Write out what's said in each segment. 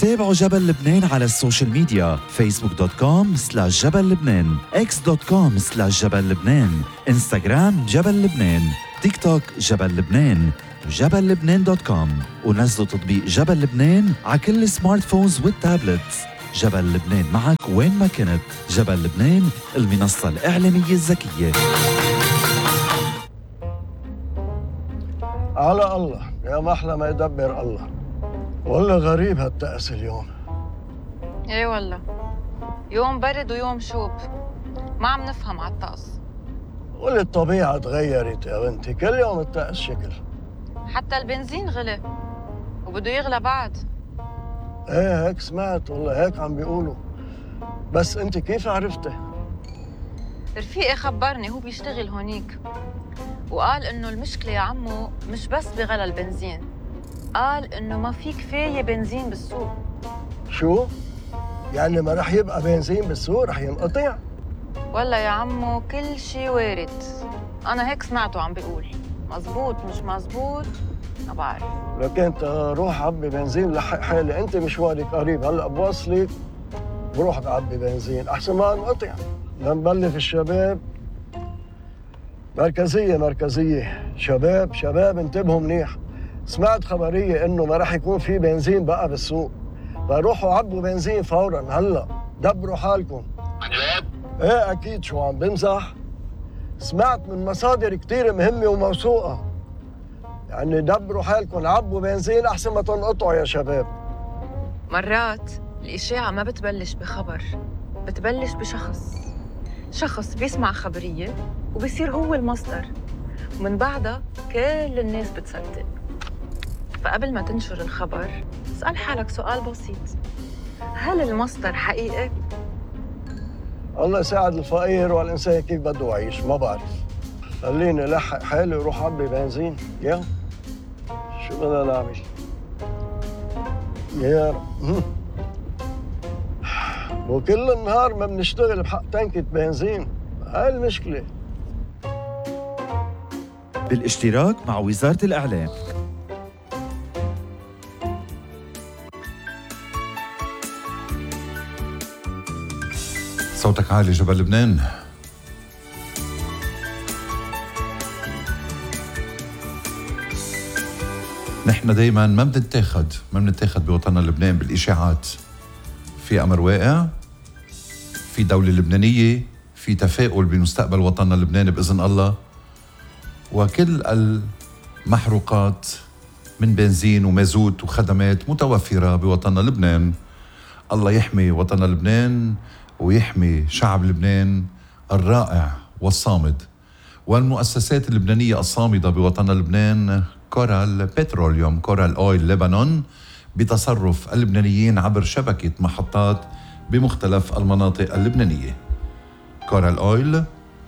تابعوا جبل لبنان على السوشيال ميديا facebook.com/جبل لبنان x.com/جبل لبنان انستغرام جبل لبنان تيك توك جبل لبنان جبل لبنان.com ونزلوا تطبيق جبل لبنان على كل السمارت فونز والتابلتس. جبل لبنان معك وين ما كنت. جبل لبنان المنصة الإعلامية الذكية. على الله يا محلى ما يدبر الله. والله غريب هالتأس اليوم. ايه والله يوم برد ويوم شوب، ما عم نفهم على الطقس. قول الطبيعة تغيرت يا بنتي، كل يوم الطقس شكل. حتى البنزين غلى وبده يغلى بعد. ايه هيك سمعت، والله هيك عم بيقولوا. بس انت كيف عرفتي؟ رفيقي خبرني، هو بيشتغل هونيك وقال انه المشكلة يا عمو مش بس بغلى البنزين، قال انه ما في كفاية بنزين بالسوق. شو؟ يعني ما رح يبقى بنزين بالسوق، رح ينقطع؟ والله يا عمو كل شي وارد، انا هيك سمعته عم بيقول. مزبوط مش مزبوط ما بعرف. لك انت روح عبي بنزين، لحق حالي، انت مشوارك قريب، هلا بوصلك بروح بعبي بنزين احسن ما انقطع. لنبلغ الشباب. مركزية شباب انتبهوا منيح. سمعت خبرية انه ما رح يكون في بنزين بقى بالسوق، فروحوا عبوا بنزين فورا هلا، دبروا حالكم. عن جد؟ ايه اكيد، شو عم بمزح؟ سمعت من مصادر كتير مهمة وموثوقة، يعني دبروا حالكم، عبوا بنزين احسن ما تنقطعوا يا شباب. مرات الإشاعة ما بتبلش بخبر، بتبلش شخص بيسمع خبرية وبيصير هو المصدر، ومن بعدها كل الناس بتصدق. فقبل ما تنشر الخبر اسأل حالك سؤال بسيط، هل المصدر حقيقي؟ الله يساعد الفقير والإنسان كيف بده يعيش، ما بعرف. خليني لحق حالي وروح عبي بنزين. يا شو بدنا نعمل؟ يا رب. وكل النهار ما بنشتغل بحق تنكة بنزين، هاي المشكلة. بالاشتراك مع وزارة الإعلام. صوتك عالي جبل لبنان. نحن دايما ما بنتاخد بوطننا لبنان بالإشاعات. في أمر واقع، في دولة لبنانية، في تفاؤل بمستقبل وطننا اللبناني بإذن الله، وكل المحروقات من بنزين ومازوت وخدمات متوفرة بوطننا لبنان. الله يحمي وطننا لبنان ويحمي شعب لبنان الرائع والصامد، والمؤسسات اللبنانية الصامدة بوطننا لبنان. كورال بتروليوم، كورال أويل لبنان، بتصرف اللبنانيين عبر شبكة محطات بمختلف المناطق اللبنانية. كورال أويل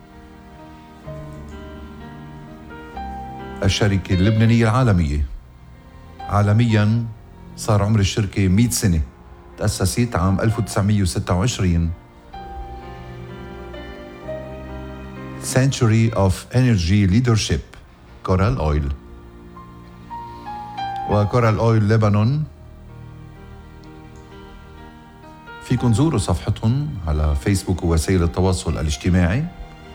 الشركة اللبنانية العالمية. عالمياً صار عمر الشركة 100 سنة، تأسست عام 1926. Century of Energy Leadership. كورال أويل. وكورال أويل لبنان فيكن زوروا صفحتهم على فيسبوك ووسائل التواصل الاجتماعي.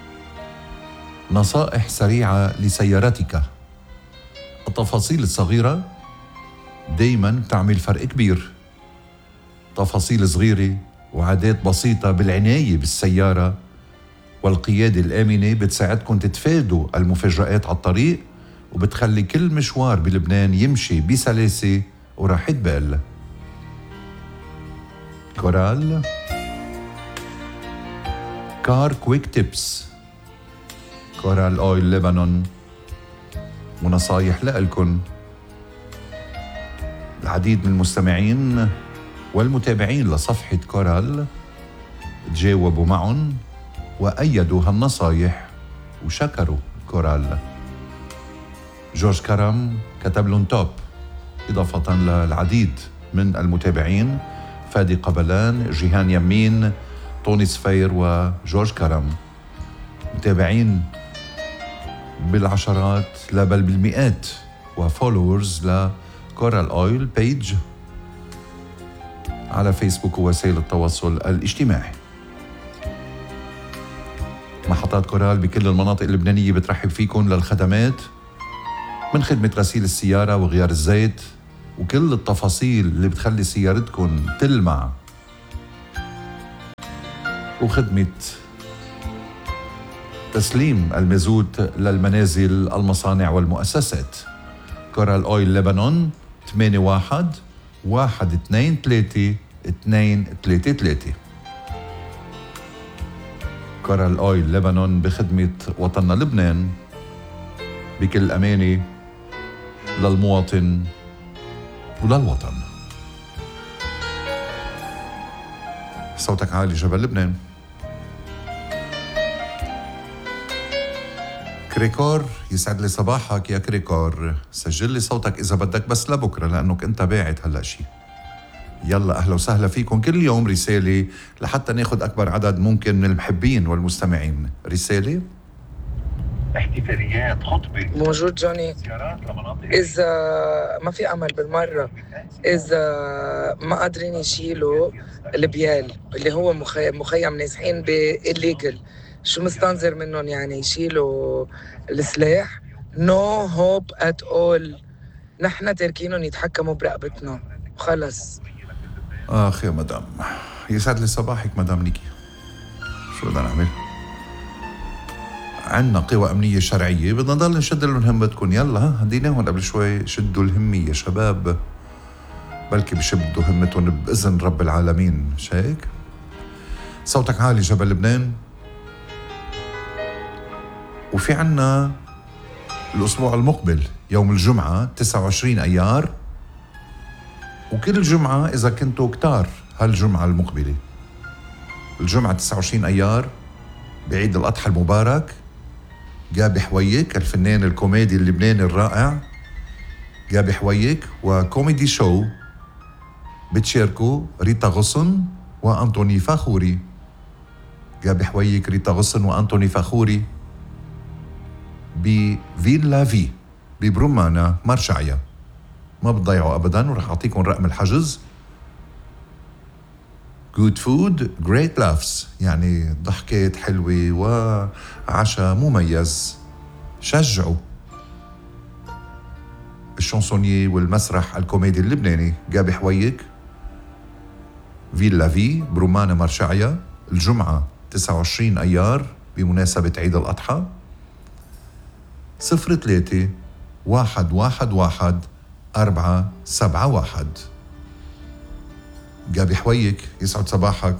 نصائح سريعة لسيارتك. التفاصيل الصغيرة دايما تعمل فرق كبير. تفاصيل صغيرة وعادات بسيطة بالعناية بالسيارة والقيادة الآمنة بتساعدكم تتفادوا المفاجآت على الطريق، وبتخلي كل مشوار بلبنان يمشي بسلاسة وراحة بال. كورال كار كويك تيبس. كورال أويل لبنان، ونصايح لألكن. العديد من المستمعين والمتابعين لصفحة كورال تجاوبوا معهم وأيدوا هالنصايح وشكروا كورال. جورج كرم كتب لهم توب، إضافة للعديد من المتابعين: فادي قبلان، جيهان يمين، طوني سفير وجورج كرم. متابعين بالعشرات لا بل بالمئات، وفولورز لكورال أويل بيج. على فيسبوك ووسائل التواصل الاجتماعي. محطات كورال بكل المناطق اللبنانية بترحب فيكم للخدمات من خدمة غسيل السيارة وغيار الزيت وكل التفاصيل اللي بتخلي سيارتكم تلمع، وخدمة تسليم المازوت للمنازل، المصانع والمؤسسات. كورال أويل لبنان 81-123-233. كورال أويل لبنان بخدمة وطننا لبنان بكل أمانة للمواطن وللوطن. صوتك عالي جبل لبنان. كريكور، يسعد لي صباحك يا كريكور. سجل لي صوتك إذا بدك بس لبكرة لأنك أنت باعت هلأ شي. يلا أهلا وسهلا فيكم. كل يوم رسالة لحتى ناخد أكبر عدد ممكن من المحبين والمستمعين. رسالة احتفاليات خطبة موجود جوني. إذا ما في أمل بالمرة، إذا ما قادرين يشيلوا البيال اللي هو مخيم نازحين بالليجل، شو مستنظر منهم يعني يشيلوا السلاح؟ no hope at all. نحن تاركينهم يتحكموا برقبتنا وخلص. آخ يا مدام، يسعد لي صباحك مدام نيكي. شو بدنا نعمل؟ عنا قوى أمنية شرعية بدنا نضل نشد لهم همتكم. يلا هديناهم قبل شوي، شدوا الهمية يا شباب، بلكي بشدوا همتهم بإذن رب العالمين. مش هيك؟ صوتك عالي جبل لبنان. وفي عنا الأسبوع المقبل يوم الجمعة 29 أيار، وكل جمعة إذا كنتوا كتار هالجمعة المقبلة، الجمعة 29 أيار بعيد الأضحى المبارك، جابي حويك الفنان الكوميدي اللبناني الرائع جابي حويك وكوميدي شو بتشاركوا ريتا غصن وأنطوني فاخوري. جابي حويك، ريتا غصن وأنطوني فاخوري بفيلا في ببرمانة مرشعية. ما بتضيعوا أبداً، ورح أعطيكم رقم الحجز. good food great laughs، يعني ضحكات حلوة وعشاء مميز. شجعوا الشانسونيي والمسرح الكوميدي اللبناني جابي حويك، فيلا في برمانة مرشعية، الجمعة 29 أيار بمناسبة عيد الأضحى. 03-111-471. جابي حويك، يسعد صباحك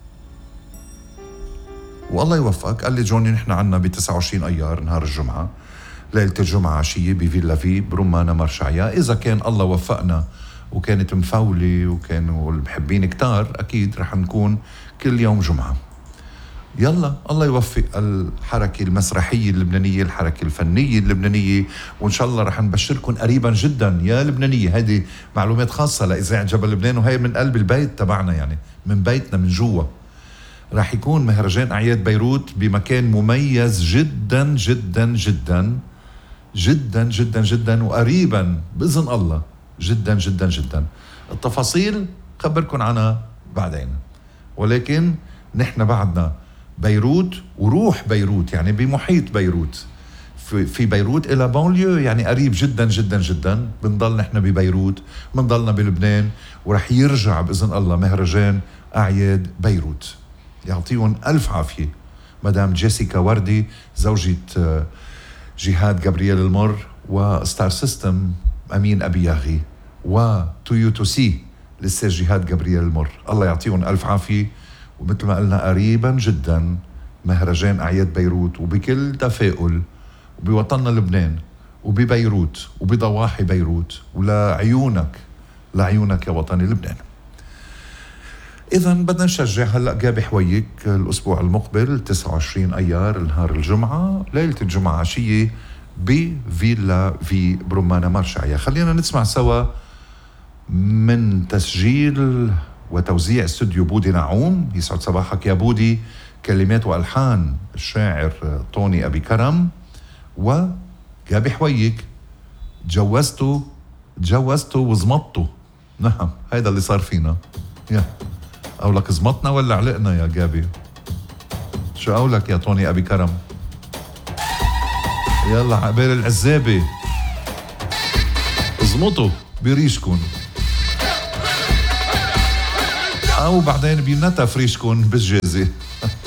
والله يوفقك. قال لي جوني نحن عنا ب 29 أيار نهار الجمعة، ليلة الجمعة عشية بفيلا في برمانة مرشعية. إذا كان الله وفقنا وكانت مفولة وكانوا المحبين كتار، أكيد رح نكون كل يوم جمعة. يلا الله يوفق الحركة المسرحية اللبنانية، الحركة الفنية اللبنانية، وإن شاء الله رح نبشركم قريبا جدا يا لبنانية. هذه معلومات خاصة لإذاعة جبل لبنان، وهي من قلب البيت تبعنا، يعني من بيتنا من جوا. رح يكون مهرجان أعياد بيروت بمكان مميز جدا جدا جدا جدا جدا جدا، وقريبا بإذن الله جدا جدا جدا. التفاصيل خبركم عنها بعدين، ولكن نحن بعدنا بيروت وروح بيروت، يعني بمحيط بيروت، في بيروت إلى بانليو، يعني قريب جدا جدا جدا. بنضل نحن ببيروت، بنضلنا بلبنان، ورح يرجع بإذن الله مهرجان أعياد بيروت. يعطيهم ألف عافية مدام جيسيكا وردي زوجة جهاد جابرييل المر، وستار سيستم أمين أبي ياغي، وتويوتو سي للسير جهاد جابرييل المر. الله يعطيهم ألف عافية. ومثل ما قلنا قريبا جدا مهرجان أعياد بيروت، وبكل تفاؤل وبوطننا لبنان وببيروت وبضواحي بيروت، ولعيونك يا وطني لبنان. إذا بدنا نشجع هلأ جابي حويك الأسبوع المقبل 29 أيار نهار الجمعة، ليلة الجمعة عشية بفيلا في برمانة مرشعية. خلينا نسمع سوا من تسجيل وتوزيع استوديو بودي نعوم. يسعد صباحك يا بودي. كلمات وألحان الشاعر طوني أبي كرم، وجابي حويك جوزته وزمطته. نعم هيدا اللي صار فينا. يا قولك زمطنا ولا علقنا يا جابي؟ شو قولك يا طوني أبي كرم؟ يلا عقبال العزابة ازمطوا بريشكن أو بعدين بينتف ريشكن بالجازة.